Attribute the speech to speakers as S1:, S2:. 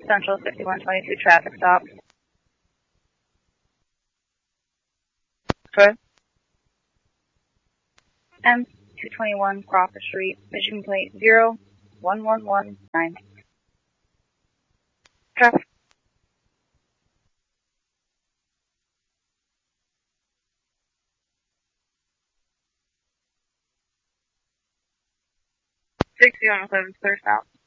S1: Central 6122 traffic stop.
S2: Okay.
S1: M221 Crawford Street, Michigan Plate 01119.
S2: Traffic. 60 on 7 clear south.